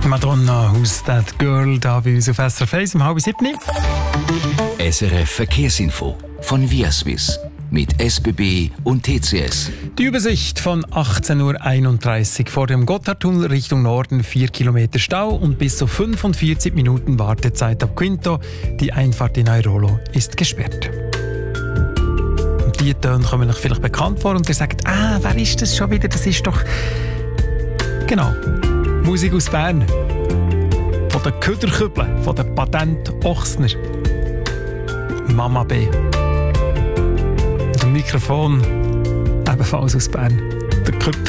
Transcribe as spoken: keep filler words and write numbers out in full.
Madonna, Who's That Girl, da bei uns auf S R F eins um halb sieben. S R F Verkehrsinfo von Viaswiss mit S B B und T C S. Die Übersicht von achtzehn Uhr einunddreißig vor dem Gotthardtunnel Richtung Norden, vier Kilometer Stau und bis zu fünfundvierzig Minuten Wartezeit ab Quinto. Die Einfahrt in Airolo ist gesperrt. Und die Töne kommen euch vielleicht bekannt vor und ihr sagt, ah, wer ist das schon wieder? Das ist doch... Genau, Musik aus Bern. Von den Köderkübeln, von den Patent Ochsner. Mama B. Und am Mikrofon ebenfalls aus Bern. Der Köpf.